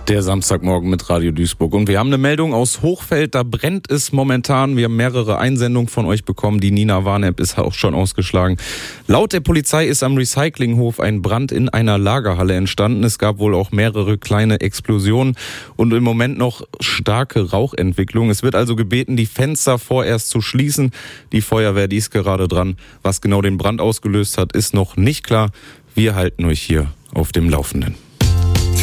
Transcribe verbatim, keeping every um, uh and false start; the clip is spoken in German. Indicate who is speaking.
Speaker 1: Der Samstagmorgen mit Radio Duisburg. Und wir haben eine Meldung aus Hochfeld, da brennt es momentan. Wir haben mehrere Einsendungen von euch bekommen. Die Nina Warn-App ist auch schon ausgeschlagen. Laut der Polizei ist am Recyclinghof ein Brand in einer Lagerhalle entstanden. Es gab wohl auch mehrere kleine Explosionen und im Moment noch starke Rauchentwicklung. Es wird also gebeten, die Fenster vorerst zu schließen. Die Feuerwehr, die ist gerade dran. Was genau den Brand ausgelöst hat, ist noch nicht klar. Wir halten euch hier auf dem Laufenden.